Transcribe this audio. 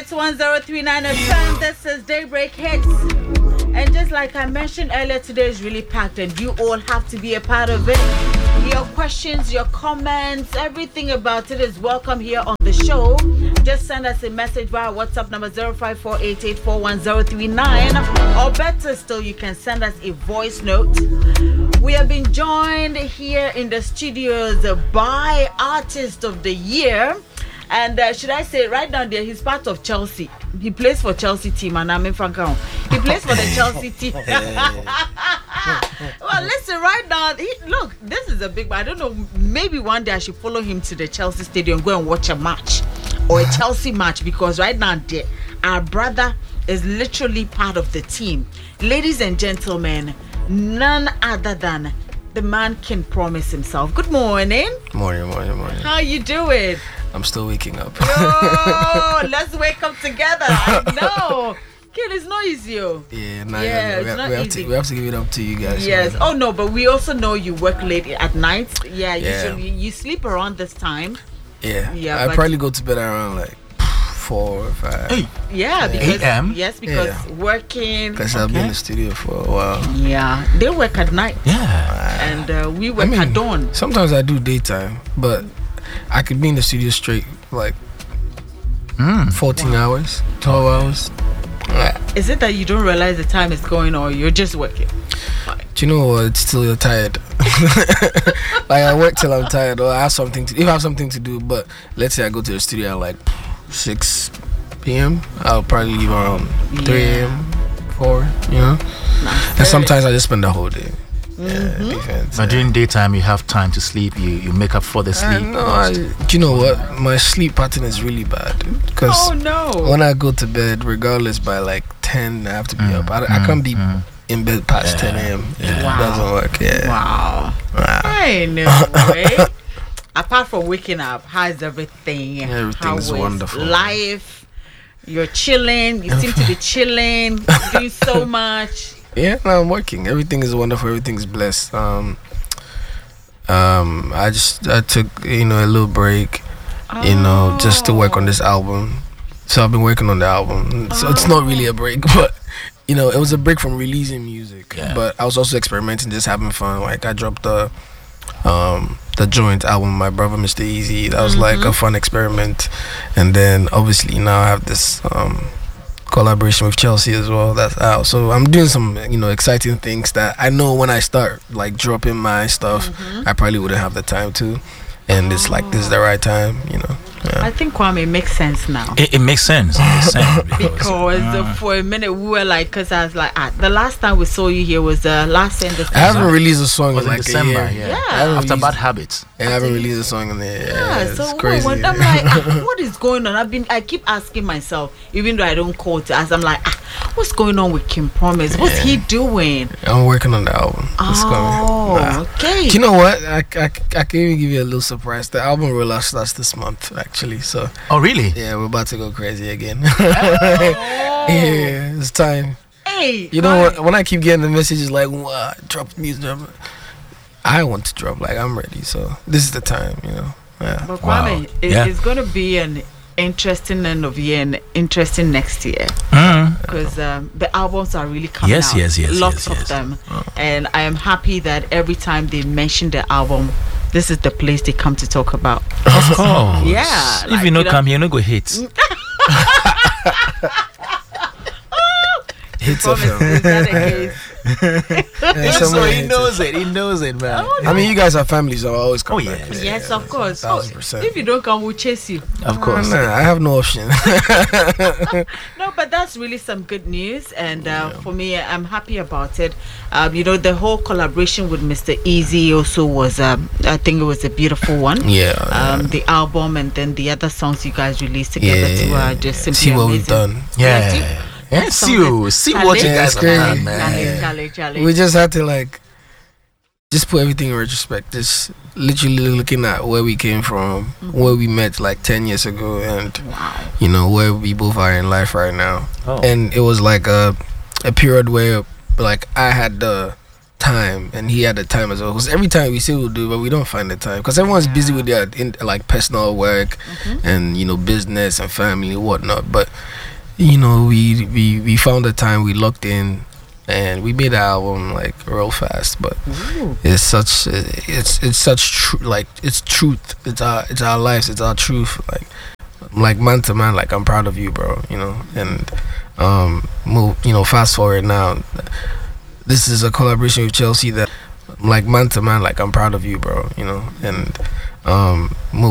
Hits 1039 FM. This is Daybreak Hits. And just like I mentioned earlier, today is really packed and you all have to be a part of it. Your questions, your comments, everything about it is welcome here on the show. Just send us a message via WhatsApp number 0548841039. Or better still, you can send us a voice note. We have been joined here in the studios by Artist of the Year. And should I say, right down there, he's part of Chelsea. He plays for Chelsea team, and I'm in Franktown. He plays for the Chelsea team. Well, listen, right now, look, this is a big one. I don't know, maybe one day I should follow him to the Chelsea stadium, go and watch a match or a Chelsea match, because right now, there, our brother is literally part of the team. Ladies and gentlemen, none other than the man can promise himself. Good morning. Morning. How you doing? I'm still waking up. Yo, let's wake up together. I know. Kid, it's not easy. It's not easy. We have to give it up to you guys. Yes. Man. Oh, no, but we also know you work late at night. Yeah, usually you sleep around this time. Yeah, I probably go to bed around like 4 or 5. Hey. Yeah, because 8 a.m.? Yes, because working. Because I've been in the studio for a while. Yeah, they work at night. Yeah. And we work at dawn. Sometimes I do daytime, but I could be in the studio straight like 14 hours, 12 hours. Is it that you don't realize the time is going, or you're just working? Do you know what? It's till you're tired. Like I work till I'm tired, or I have something to. If I have something to do, but let's say I go to the studio at like 6 p.m. I'll probably leave around 3 a.m., 4. You know, and sometimes I just spend the whole day. Defense. But during daytime, you have time to sleep. You make up for the sleep. Do you know what? My sleep pattern is really bad. Because when I go to bed, regardless, by like 10, I have to be up. I can't be in bed past 10 a.m. It doesn't work. Wow. I know. Apart from waking up, how's everything? Everything is wonderful. Life? You're chilling. You seem to be chilling. Doing so much. Yeah, no, I'm working. Everything is wonderful. Everything is blessed. I took a little break, just to work on this album. So I've been working on the album. So it's not really a break, but it was a break from releasing music. Yeah. But I was also experimenting, just having fun. Like I dropped the joint album, my brother Mr. Easy. That was like a fun experiment, and then obviously now I have this collaboration with Chelsea as well. That's out. So I'm doing some exciting things that I know when I start like dropping my stuff, I probably wouldn't have the time to, and it's like this is the right time. I think Kwame makes sense now. It makes sense. Because for a minute we were like, because I was like, the last time we saw you here was last end of I haven't released a song in like December. a year. After Bad Habits. I haven't released a song in there. Yeah, so it's crazy. I'm like, what is going on? I keep asking myself, even though I don't call to ask, I'm like, what's going on with Kim Promise? What's he doing? I'm working on the album. Okay. Do you know what? I can even give you a little surprise. The album rollout starts this month, actually. So. Oh really? Yeah, we're about to go crazy again. Yeah, it's time. Hey. You know what? When I keep getting the messages like, drop music. I want to drop. Like I'm ready. So this is the time. Yeah. But Kwame, it's going to be an interesting end of year and interesting next year, because the albums are really coming out. Yes. Lots of them, and I am happy that every time they mention the album, this is the place they come to talk about. Of course. Yeah. If you come here, no go hits. Hits of him. Is that the case? So he knows it, man. I mean, you guys are family, so I always come back. Yes, of course. 1000%. If you don't come, we'll chase you. Of course. Nah, I have no option. No, but that's really some good news, and for me, I'm happy about it. The whole collaboration with Mr. Easy also was, I think it was a beautiful one. The album and then the other songs you guys released together too are just simply see what amazing. we've done. See what you guys have done, man. Challenge. We just had to just put everything in retrospect. Just literally looking at where we came from, where we met like 10 years ago, and where we both are in life right now. And it was like a period where like I had the time, and he had the time as well. Because every time we say we'll do, but we don't find the time because everyone's busy with their like personal work and business and family and whatnot. But we found the time, we locked in, and we made the album like real fast. But it's such like it's truth. It's our lives. It's our truth. Like man to man, like I'm proud of you, bro. And fast forward now. This is a collaboration with Chelsea that, like man to man, like I'm proud of you, bro. And